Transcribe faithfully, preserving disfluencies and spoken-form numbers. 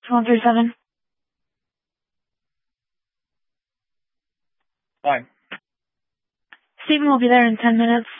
one three seven. Fine. Stephen will be there in ten minutes.